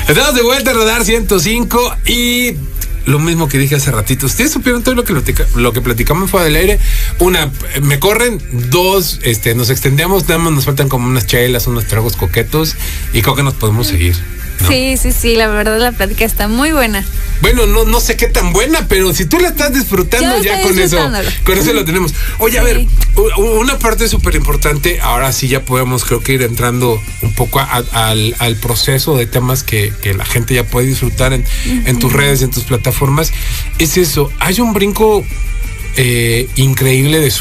Estamos de vuelta a Radar 105 y lo mismo que dije hace ratito. Ustedes supieron todo lo que platicamos fuera del aire. Una, me corren. Dos, nos extendemos. Nada más nos faltan como unas chelas, unos tragos coquetos. Y creo que nos podemos seguir, ¿no? Sí, la verdad la plática está muy buena. Bueno, no sé qué tan buena, pero si tú la estás disfrutando, ya con eso lo tenemos. Oye, a ver, una parte súper importante, ahora sí ya podemos, creo que ir entrando un poco al proceso de temas que la gente ya puede disfrutar en tus redes, en tus plataformas. Es eso, hay un brinco increíble de